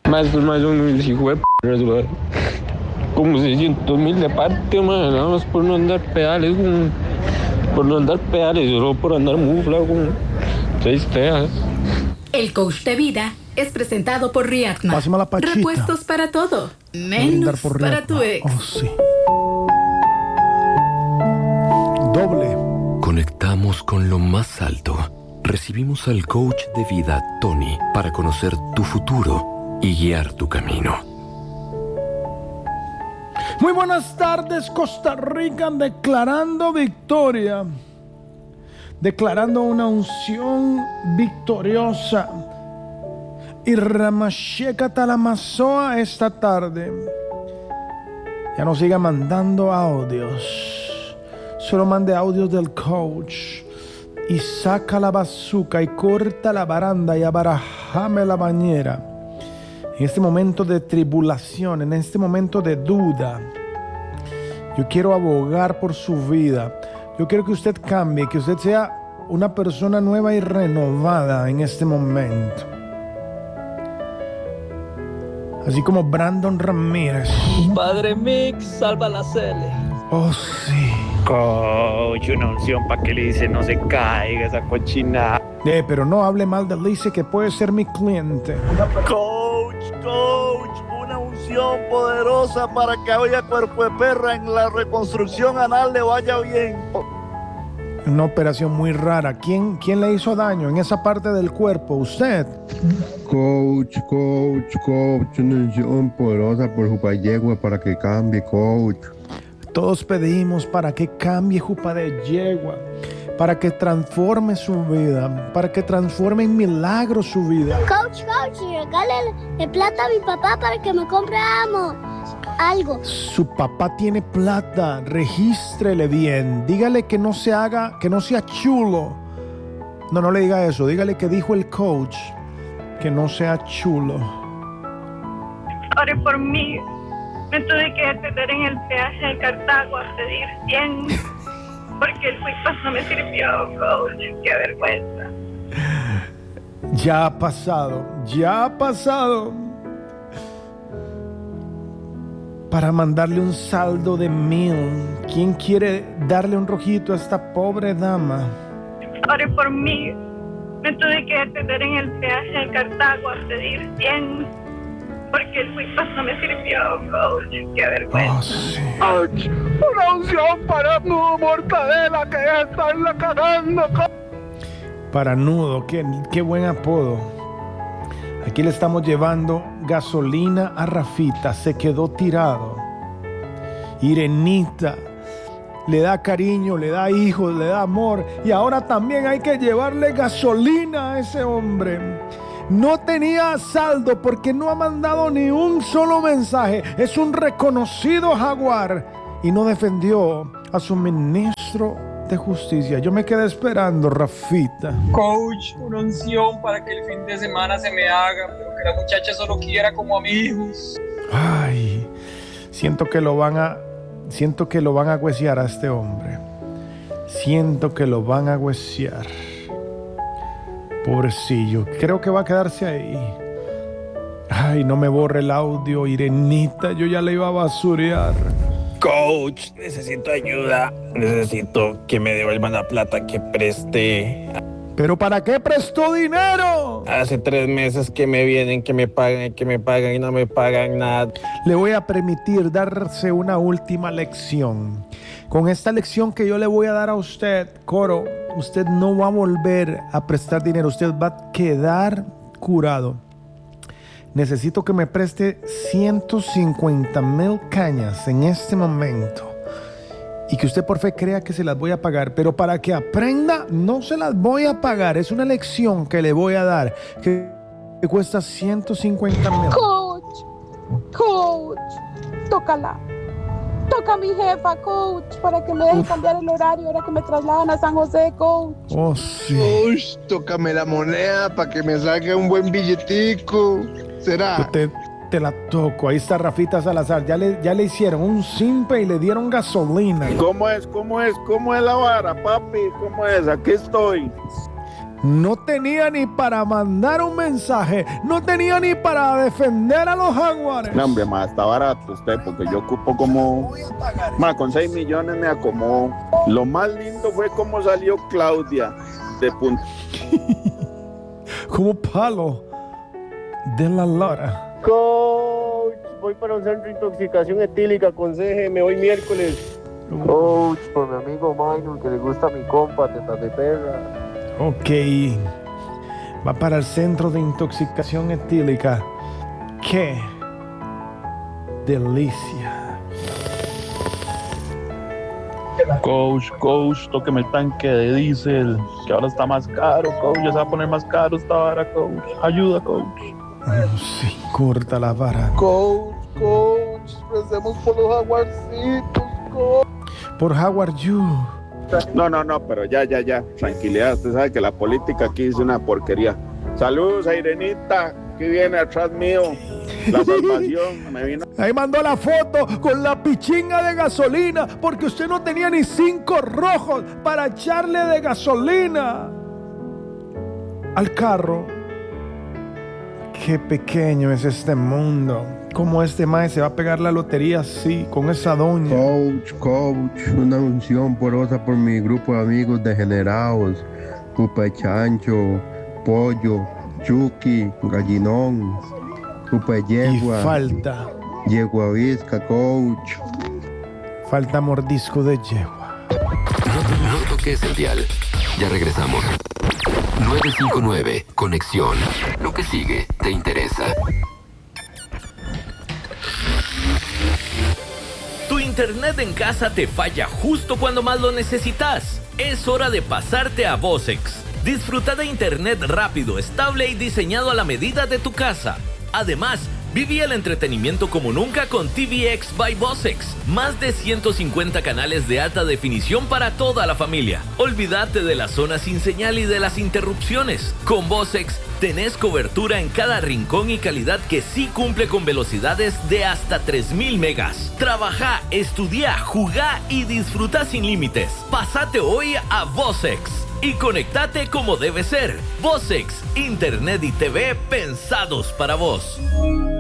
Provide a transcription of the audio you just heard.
Más un hijo de p***, como 600,000 de parte, man, nada más por no andar pedales, solo por andar mufla, con 6 teas. El coach de vida es presentado por Riatma. Pásame la pachita. Repuestos para todo, menos para tu ex. Oh, sí. Doble. Conectamos con lo más alto. Recibimos al coach de vida, Tony, para conocer tu futuro y guiar tu camino. Muy buenas tardes, Costa Rica, declarando victoria. Declarando una unción victoriosa. Y Ramasheka Talamazoa esta tarde. Ya no siga mandando audios. Solo mande audios del coach. Y saca la bazuca y corta la baranda y abarajame la bañera. En este momento de tribulación, en este momento de duda, yo quiero abogar por su vida. Yo quiero que usted cambie, que usted sea una persona nueva y renovada en este momento. Así como Brandon Ramírez. Padre Mix, salva la Cele. Oh, sí. Coach, una unción para que Lice no se caiga esa cochina. Pero no hable mal de Lice, que puede ser mi cliente. Coach, una unción poderosa para que haya cuerpo de perra en la reconstrucción anal le vaya bien. Una operación muy rara. ¿Quién le hizo daño en esa parte del cuerpo? ¿Usted? Coach, una unción poderosa por Jupayegua para que cambie, coach. Todos pedimos para que cambie Jupa de Yegua, para que transforme su vida, para que transforme en milagro su vida. Coach, regálale plata a mi papá para que me compre algo. Su papá tiene plata, regístrele bien, dígale que no se haga, que no sea chulo. No le diga eso, dígale que dijo el coach, que no sea chulo. Ore por mí. Me tuve que detener en el peaje de Cartago a pedir 100 porque el quickpass no me sirvió, coach. Qué vergüenza. Ya ha pasado. Para mandarle un saldo de 1,000. ¿Quién quiere darle un rojito a esta pobre dama? Ore por mí. Me tuve que detener en el peaje de Cartago a pedir 100 porque el quickpass no me sirvió, coach. Qué vergüenza. Oh, sí. Coach, una unción para Nudo Mortadela que ya está en la cagando, coach. Para Nudo, qué buen apodo. Aquí le estamos llevando gasolina a Rafita, se quedó tirado. Irenita le da cariño, le da hijos, le da amor, y ahora también hay que llevarle gasolina a ese hombre. No tenía saldo porque no ha mandado ni un solo mensaje. Es un reconocido jaguar y no defendió a su ministro de justicia. Yo me quedé esperando, Rafita. Coach, una unción para que el fin de semana se me haga, pero que la muchacha solo quiera como amigos. Ay, siento que lo van a huesear a este hombre. Siento que lo van a huesear. Pobrecillo, creo que va a quedarse ahí. Ay, no me borre el audio, Irenita, yo ya le iba a basurear. Coach, necesito ayuda. Necesito que me devuelvan la plata que presté. ¿Pero para qué prestó dinero? Hace 3 meses que me vienen, que me pagan y no me pagan nada. Le voy a permitir darse una última lección. Con esta lección que yo le voy a dar a usted, Coro, usted no va a volver a prestar dinero. Usted va a quedar curado. Necesito que me preste 150,000 cañas en este momento. Y que usted por fe crea que se las voy a pagar. Pero para que aprenda, no se las voy a pagar. Es una lección que le voy a dar. Que cuesta 150,000. Coach, tócala. Toca a mi jefa, coach, para que me deje cambiar el horario ahora que me trasladan a San José, coach. Oh, sí. Coach, tócame la moneda para que me salga un buen billetico. ¿Será? Te la toco. Ahí está Rafita Salazar. Ya le hicieron un simpe y le dieron gasolina. ¿Cómo es la vara, papi? ¿Cómo es? Aquí estoy. no tenía ni para mandar un mensaje, no tenía ni para defender a los jaguares. No, hombre, ma, está barato usted, porque yo ocupo como... Ma, con 6 millones me acomodo. Lo más lindo fue cómo salió Claudia de punto. Como palo de la lora. Coach, voy para un centro de intoxicación etílica, aconsejeme hoy miércoles. Coach, por mi amigo Minor, que le gusta a mi compa, Tetas de Perra. Ok, va para el centro de intoxicación etílica. ¡Qué delicia! Coach, tóqueme el tanque de diésel, que ahora está más caro, coach, ya se va a poner más caro esta vara, coach. Ayuda, coach. Sí, corta la vara. Coach, recemos por los jaguarcitos, coach. Por Howard You. No, pero ya. Tranquilidad, usted sabe que la política aquí es una porquería. Saludos a Irenita, que viene atrás mío. La salvación me vino. Ahí mandó la foto con la pichinga de gasolina, porque usted no tenía ni 5 rojos para echarle de gasolina al carro. Qué pequeño es este mundo. ¿Cómo este mae se va a pegar la lotería así, con esa doña? Coach, una unción porosa por mi grupo de amigos degenerados. Pupa Chancho, Pollo, Chucky, Gallinón, Pupa Yegua. Y falta. Yegua Vizca, coach. Falta mordisco de yegua. No toques el dial. Ya regresamos. 959, conexión. Lo que sigue te interesa. Tu internet en casa te falla justo cuando más lo necesitas. Es hora de pasarte a Vosex. Disfruta de internet rápido, estable y diseñado a la medida de tu casa. Además, viví el entretenimiento como nunca con TVX by Vosex. Más de 150 canales de alta definición para toda la familia. Olvídate de la zona sin señal y de las interrupciones. Con Vosex tenés cobertura en cada rincón y calidad que sí cumple con velocidades de hasta 3000 megas. Trabaja, estudia, jugá y disfruta sin límites. Pásate hoy a Vosex y conectate como debe ser. Vosex, internet y TV pensados para vos.